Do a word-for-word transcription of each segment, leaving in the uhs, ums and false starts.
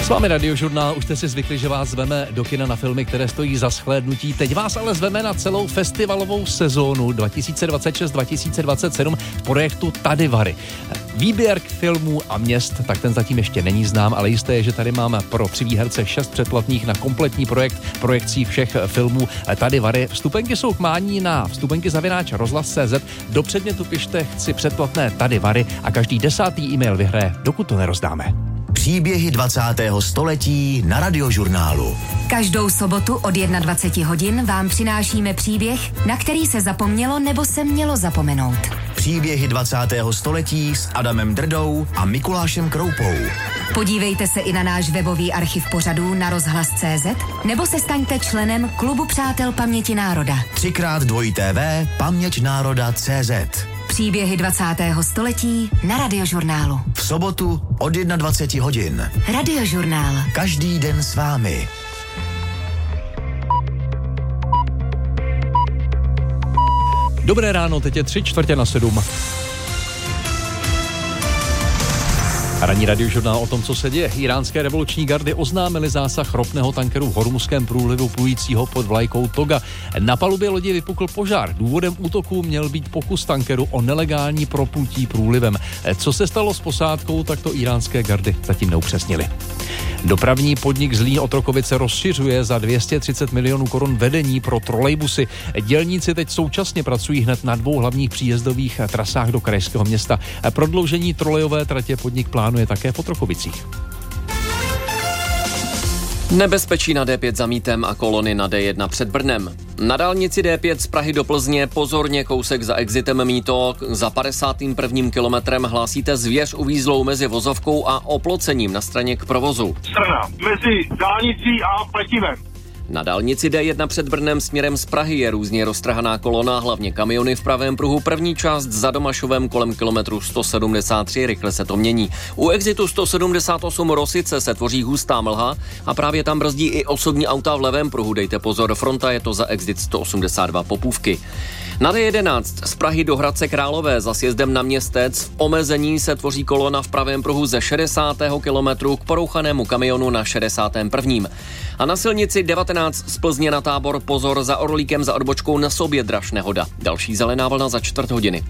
S vámi Radiožurnál, už jste si zvykli, že vás zveme do kina na filmy, které stojí za shlédnutí. Teď vás ale zveme na celou festivalovou sezónu dva tisíce dvacet šest dva tisíce dvacet sedm v projektu Tady Vary. Výběr filmů a měst, tak ten zatím ještě není znám, ale jisté je, že tady máme pro tři výherce šest předplatných na kompletní projekt projekcí všech filmů Tady Vary. Vstupenky jsou k mání na vstupenky zavináč rozhlas tečka cé zet. Do předmětu pište chci předplatné Tady Vary a každý desátý e-mail vyhraje, dokud to nerozdáme. Příběhy dvacátého století na Radiožurnálu. Každou sobotu od dvacet jedna hodin vám přinášíme příběh, na který se zapomnělo nebo se mělo zapomenout. Příběhy dvacátého století s Adamem Drdou a Mikulášem Kroupou. Podívejte se i na náš webový archiv pořadů na rozhlas tečka cé zet nebo se staňte členem Klubu přátel paměti národa. Třikrát dvojí té vé paměť národa tečka cé zet. Příběhy dvacátého století na Radiožurnálu. V sobotu od dvacet jedna hodin. Radiožurnál. Každý den s vámi. Dobré ráno, teď je tři čtvrtě na sedm. Ranní Radiožurnál o tom, co se děje. Iránské revoluční gardy oznámily zásah ropného tankeru v Hormuzském průlivu plujícího pod vlajkou Toga. Na palubě lodi vypukl požár. Důvodem útoku měl být pokus tankeru o nelegální proplutí průlivem. Co se stalo s posádkou, tak to iránské gardy zatím neupřesnili. Dopravní podnik Zlín Otrokovice rozšiřuje za dvě stě třicet milionů korun vedení pro trolejbusy. Dělníci teď současně pracují hned na dvou hlavních příjezdových trasách do krajského města. Prodloužení trolejové tratě podnik plánuje také v Otrokovicích. Nebezpečí na dé pět za Mítem a kolony na dé jedna před Brnem. Na dálnici dé pět z Prahy do Plzně pozorně kousek za exitem Mýto. Za padesátým prvním kilometrem hlásíte zvěř uvízlou mezi vozovkou a oplocením na straně k provozu. Strana mezi dálnicí a pletivem. Na dálnici dé jedna před Brnem směrem z Prahy je různě roztrhaná kolona, hlavně kamiony v pravém pruhu. První část za Domašovem kolem kilometru sto sedmdesát tři, rychle se to mění. U exitu sto sedmdesát osm Rosice se tvoří hustá mlha a právě tam brzdí i osobní auta v levém pruhu. Dejte pozor, fronta je to za exit sto osmdesát dva Popůvky. Na dé jedenáct z Prahy do Hradce Králové za sjezdem na Městec v omezení se tvoří kolona v pravém pruhu ze šedesátého kilometru k porouchanému kamionu na šedesátém prvním. A na silnici devatenáct z Plzně na Tábor pozor, za Orlíkem za odbočkou na sobě draž nehoda. Další zelená vlna za čtvrt hodiny.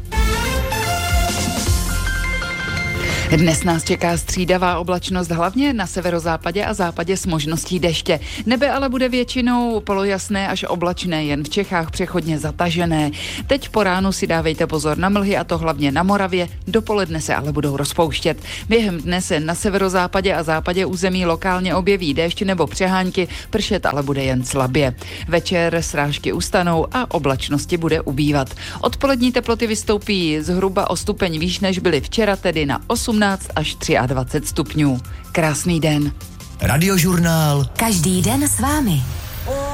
Dnes nás čeká střídavá oblačnost hlavně na severozápadě a západě s možností deště. Nebe ale bude většinou polojasné až oblačné, jen v Čechách přechodně zatažené. Teď po ránu si dávejte pozor na mlhy, a to hlavně na Moravě, dopoledne se ale budou rozpouštět. Během dne se na severozápadě a západě území lokálně objeví déšť nebo přehánky, pršet ale bude jen slabě. Večer srážky ustanou a oblačnosti bude ubývat. Odpolední teploty vystoupí zhruba o stupeň výš, než byly včera, tedy na osmnáct až dvacet tři stupňů. Krásný den. Radiožurnál. Každý den s vámi.